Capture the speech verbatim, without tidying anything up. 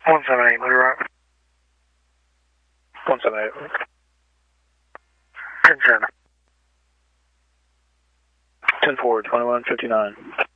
one seven eight, Blue Rock. one seven eight. ten seven. ten four, twenty-one fifty-nine.